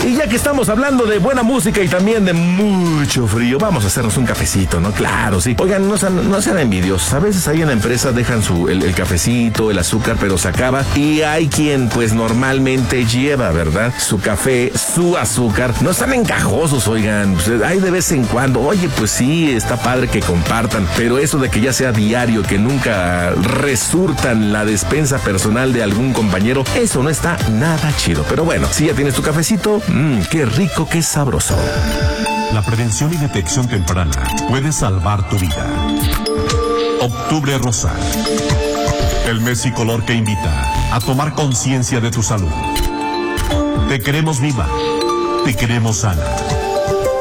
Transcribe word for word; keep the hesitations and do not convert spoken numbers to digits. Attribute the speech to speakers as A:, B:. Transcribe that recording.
A: Y ya que estamos hablando de buena música y también de mucho frío, vamos a hacernos un cafecito, ¿no? Claro, sí. Oigan, no sean, no sean envidiosos. A veces ahí en la empresa dejan su, el, el cafecito, el azúcar, pero se acaba. Y hay quien, pues, normalmente lleva, ¿verdad? Su café, su azúcar. No están encajosos, oigan. Pues, hay de vez en cuando. Oye, pues sí, está padre que compartan. Pero eso de que ya sea diario, que nunca resurtan la despensa personal de algún compañero, eso no está nada chido. Pero bueno, si ya tienes tu cafecito, mmm, qué rico, qué sabroso.
B: La prevención y detección temprana puede salvar tu vida. Octubre Rosa. El mes y color que invita a tomar conciencia de tu salud. Te queremos viva. Te queremos sana.